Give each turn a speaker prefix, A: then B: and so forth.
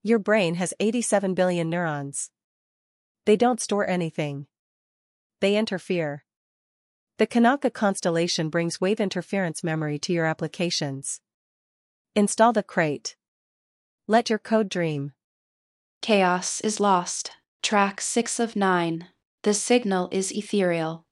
A: Your brain has 87 billion neurons. They don't store anything. They interfere. The Kanaka constellation brings wave interference memory to your applications. Install the crate. Let your code dream.
B: Chaos is lost. Track 6 of 9. The signal is ethereal.